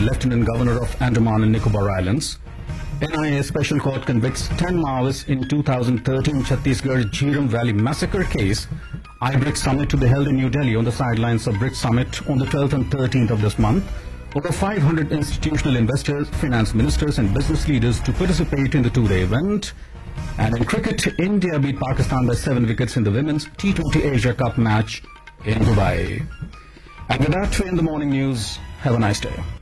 Lieutenant Governor of Andaman and Nicobar Islands. NIA Special Court convicts 10 Maoists in 2013 Chhattisgarh Jhiram Valley massacre case. iBRICS Summit to be held in New Delhi on the sidelines of BRICS Summit on the 12th and 13th of this month. Over 500 institutional investors, finance ministers and business leaders to participate in the two-day event. And in cricket, India beat Pakistan by 7 wickets in the Women's T20 Asia Cup match in Dubai. And with that, in the morning news, have a nice day.